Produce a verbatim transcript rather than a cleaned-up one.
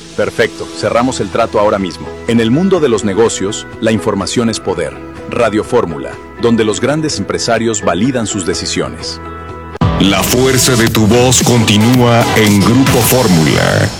Perfecto, cerramos el trato ahora mismo. En el mundo de los negocios, la información es poder. Radio Fórmula, donde los grandes empresarios validan sus decisiones. La fuerza de tu voz continúa en Grupo Fórmula.